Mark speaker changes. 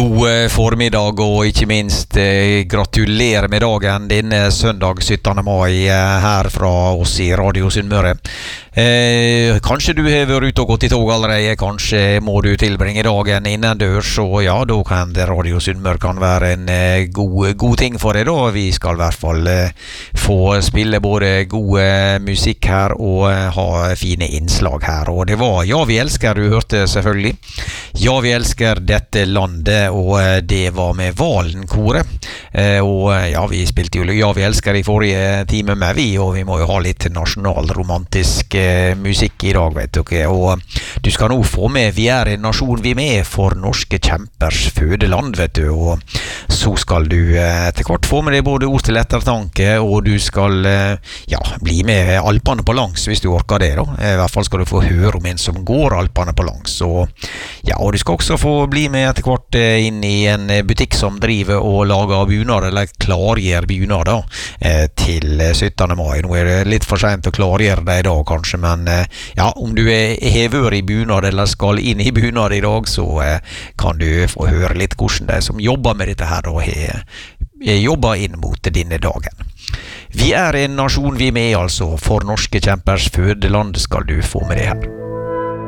Speaker 1: God formiddag og ikke minst gratulerer med dagen denne søndag 17. mai her fra oss i Radio Sunnmøre. Kanskje du har vært ute og gått i tog allerede, kanskje må du tilbringe dagen innendørs, og ja, da kan Radio Sunnmøre kan være en god ting for deg da. Vi skal i hvert fall få spille både gode musikk her og ha fine innslag her, og det var Ja, vi elsker, du hørte selvfølgelig. Ja, vi elsker dette landet, og det var med Valen-koret. Og ja, vi spilte jo Ja, vi elsker i forrige time med vi, og vi må jo ha litt nasjonalromantisk musikk i dag, vet dere. Og du skal nå få med Vi er en nasjon, vi med for norske kjempers fødeland, vet du. Og så skal du etter hvert få med deg både ord til ettertanke, og du skal ja, bli med Alpene på langs, hvis du orker det da. I hvert fall skal du få høre om en som går Alpene på langs. Og ja, og du skal også få bli med etter hvert inn i en butikk som driver og lager bunad, eller klargjør bunad da, til 17. mai. Nå er det litt for sent å klargjøre det i dag kanskje, men ja, om du hever i bunad eller skal inn i bunad i dag, så kan du få høre litt hvordan de som jobber med dette her og jobber inn mot denne dagen. Vi er en nasjon, vi med altså, for norske kjempers fødeland skal du få med det her.